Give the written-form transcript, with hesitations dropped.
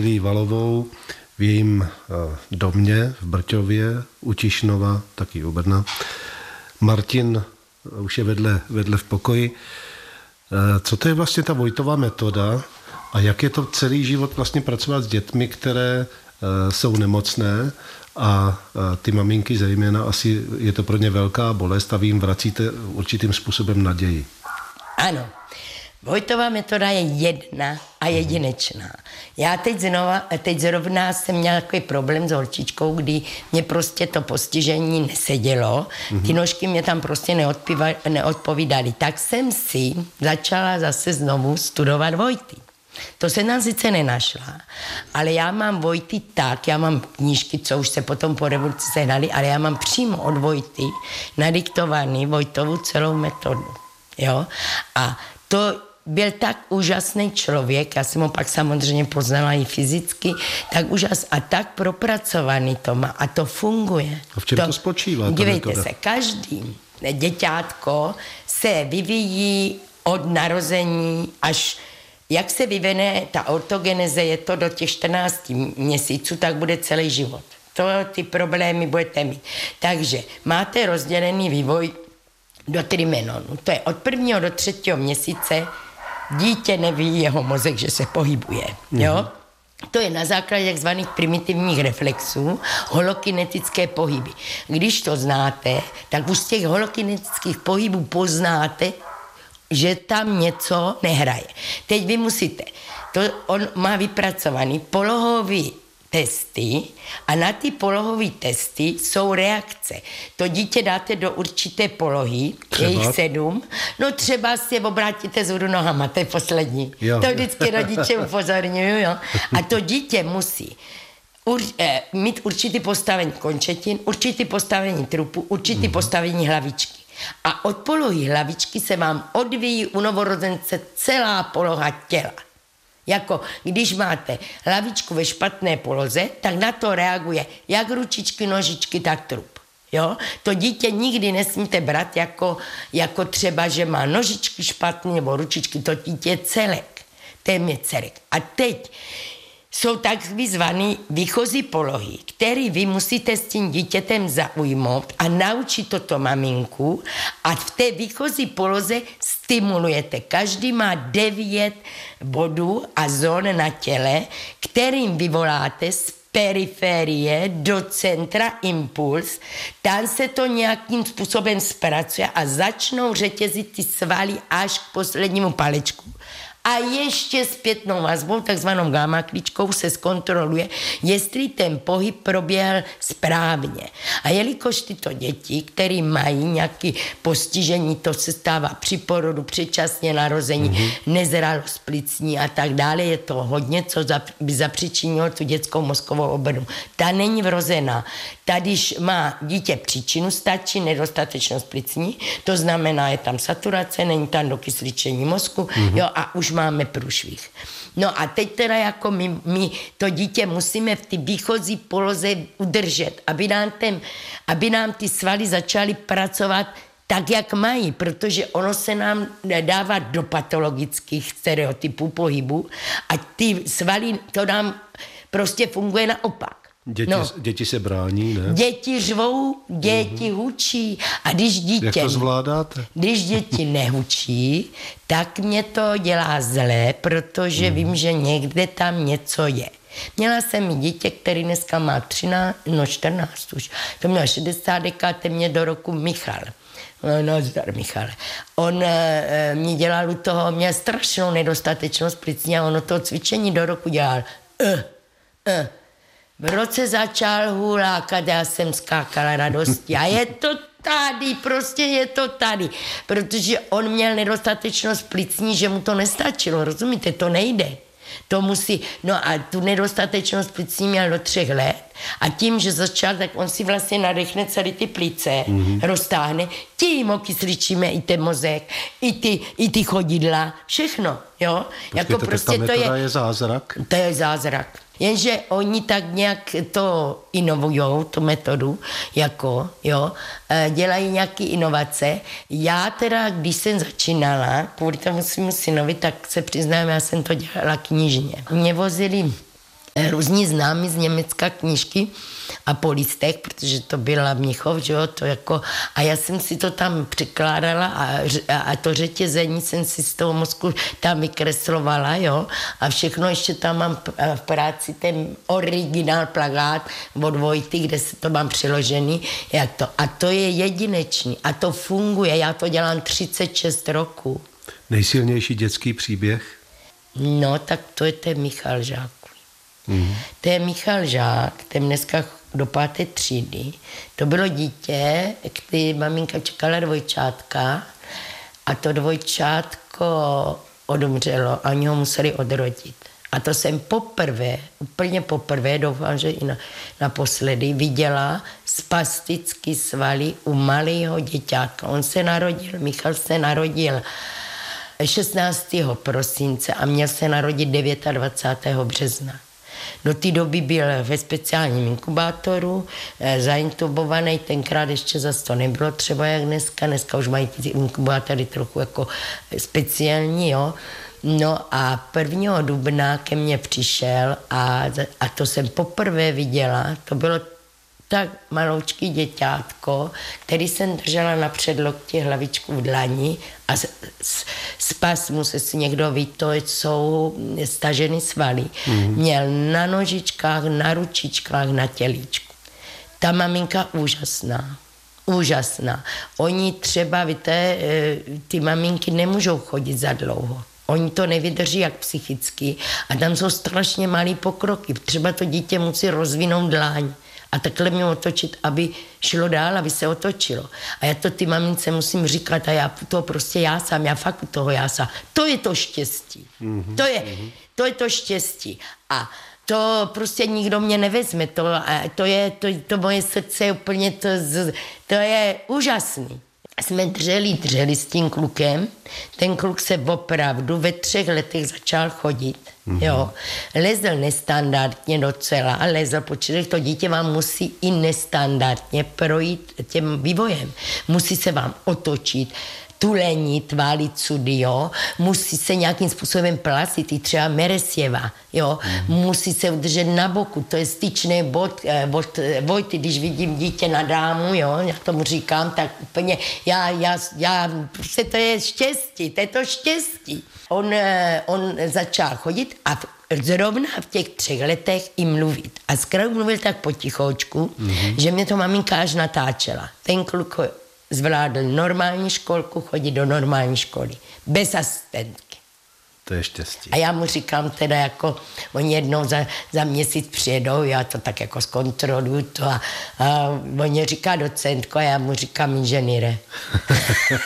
Lilí Valovou v jejím domě v Brťově, u Tišnova, taky u Brna. Martin už je vedle v pokoji. Co to je vlastně ta Vojtova metoda a jak je to celý život vlastně pracovat s dětmi, které jsou nemocné a ty maminky zejména, asi je to pro ně velká bolest a vy jim vracíte určitým způsobem naději. Ano. Vojtova metoda je jedna a jedinečná. Já teď zrovna jsem měla takový problém s holčičkou, kdy mě prostě to postižení nesedělo. Ty nožky mě tam prostě neodpovídaly. Tak jsem si začala zase znovu studovat Vojty. To se nám sice nenašla, ale já mám Vojty tak, já mám knížky, co už se potom po revoluci sehnaly, ale já mám přímo od Vojty nadiktovaný Vojtovu celou metodu. Jo? A to byl tak úžasný člověk, já jsem ho pak samozřejmě poznala i fyzicky, tak úžasný a tak propracovaný to má a to funguje. A v čem to spočívá? Dívejte se, každý děťátko se vyvíjí od narození až jak se vyvine ta ortogeneze, je to do těch 14 měsíců, tak bude celý život. To ty problémy budete mít. Takže máte rozdělený vývoj do trimenonu. To je od 1. do 3. měsíce dítě neví jeho mozek, že se pohybuje. Jo? To je na základě takzvaných primitivních reflexů, holokinetické pohyby. Když to znáte, tak už z těch holokinetických pohybů poznáte, že tam něco nehraje. Teď vy musíte, on má vypracovaný polohový testy a na ty polohové testy jsou reakce. To dítě dáte do určité polohy, je jich 7, no třeba si je obrátíte vzhůru nohama, to je poslední. Jo. To vždycky rodiče upozorňují, jo. A to dítě musí mít určitý postavení končetin, určitý postavení trupu, určitý postavení hlavičky. A od polohy hlavičky se vám odvíjí u novorozence celá poloha těla. Jako když máte hlavičku ve špatné poloze, tak na to reaguje jak ručičky, nožičky, tak trup. Jo? To dítě nikdy nesmíte brát jako třeba, že má nožičky špatné nebo ručičky, to dítě je celek. Téměř celek. A teď jsou tak vyzvaný výchozí polohy, který vy musíte s tím dítětem zaujmout a naučit toto maminku a v té výchozí poloze stimulujete. Každý má 9 bodů a zón na těle, kterým vyvoláte z periferie do centra impuls, tam se to nějakým způsobem zpracuje a začnou řetězit ty svaly až k poslednímu palečku. A ještě zpětnou vazbou, takzvanou gamma klíčkou, se zkontroluje, jestli ten pohyb proběhl správně. A jelikož tyto děti, které mají nějaké postižení, to se stává při porodu, předčasně narození, nezralost plicní a tak dále, je to hodně, co by zapříčinilo tu dětskou mozkovou obrnu. Ta není vrozená. Ta, když má dítě příčinu, stačí nedostatečnost plicní, to znamená, je tam saturace, není tam dokysličení mozku, jo, a už máme průšvih. No a teď teda jako my to dítě musíme v ty výchozí poloze udržet, aby nám ty svaly začaly pracovat tak, jak mají, protože ono se nám dává do patologických stereotypů pohybu a ty svaly, to nám prostě funguje naopak. Děti se brání, ne? Děti řvou, děti hučí. A když dítě... Jak to zvládáte? Když děti nehučí, tak mě to dělá zlé, protože vím, že někde tam něco je. Měla jsem i dítě, který dneska má 14 už. To měl 60 dekáte mě do roku Michal. No, zdar Michale. On mě dělal u toho, měl strašnou nedostatečnost plicní a ono to cvičení do roku dělal. V roce začal hulákat, já jsem skákala radosti a je to tady, prostě je to tady, protože on měl nedostatečnost plicní, že mu to nestačilo, rozumíte, to nejde. To musí, no a tu nedostatečnost plicní měl do 3 let a tím, že začal, tak on si vlastně nadechne celý ty plice, roztáhne, tím okysličíme i ten mozek, i ty chodidla, všechno, jo. Počkejte, jako prostě ta metoda je zázrak? To je zázrak. Jenže oni tak nějak to inovujou, tu metodu, jako, jo, dělají nějaké inovace. Já teda, když jsem začínala, kvůli tomu svému synovi, tak se přiznám, já jsem to dělala knižně. Mě vozili různí známí z Německa knížky a po listech, protože to byla Mnichov, že jo, to jako, a já jsem si to tam překládala a to řetězení jsem si z toho mozku tam vykreslovala, jo, a všechno ještě tam mám v práci ten originál plakát od Vojty, kde se to mám přiložený, jak to, a to je jedinečný a to funguje, já to dělám 36 roků. Nejsilnější dětský příběh? No, tak to je ten Michal Žák. To je Michal Žák, ten dneska do 5. třídy. To bylo dítě, kdy maminka čekala dvojčátka a to dvojčátko odumřelo a oni ho museli odrodit. A to jsem poprvé, úplně poprvé, doufám, že i naposledy, viděla spastický svaly u malého děťátka. On se narodil, Michal se narodil 16. prosince a měl se narodit 29. března. Do té doby byl ve speciálním inkubátoru, zaintubovaný, tenkrát ještě zase to nebylo třeba jak dneska, dneska už mají ty inkubátory trochu jako speciální, jo. No a 1. dubna ke mně přišel a to jsem poprvé viděla, to bylo tak maloučký děťátko, který jsem držela na předlokti hlavičku v dlani a spas mu se někdo ví, to jsou stažený svaly. Měl na nožičkách, na ručičkách, na tělíčku. Ta maminka úžasná. Úžasná. Oni třeba, víte, ty maminky nemůžou chodit za dlouho. Oni to nevydrží jak psychicky a tam jsou strašně malý pokroky. Třeba to dítě musí rozvinout dláň a takhle mě otočit, aby šlo dál, aby se otočilo. A já to ty mamince musím říkat a já to prostě jásám, já fakt u toho jásám. To je to štěstí. To je to štěstí. A to prostě nikdo mě nevezme. To moje srdce je úplně, to je úžasný. Jsme dřeli s tím klukem. Ten kluk se opravdu ve 3 letech začal chodit. Jo. Lezl nestandardně docela a lezl, protože to dítě vám musí i nestandardně projít tím vývojem. Musí se vám otočit, tulenit, válit cudy, jo. Musí se nějakým způsobem plasit, i třeba Meresjeva, jo. Musí se udržet na boku, to je styčný bod, Vojty, když vidím dítě na dámu, jo, já tomu říkám, tak úplně, prostě to je štěstí, to je to štěstí. On začal chodit a zrovna v těch 3 letech i mluvit. A zkrát mluvil tak potichoučku, že mě to maminka až natáčela. Ten kluk zvládl normální školku, chodit do normální školy. Bez asistentky. To je štěstí. A já mu říkám teda jako, oni jednou za měsíc přijedou, já to tak jako zkontroluju to a oni říká docentko a já mu říkám inženýre.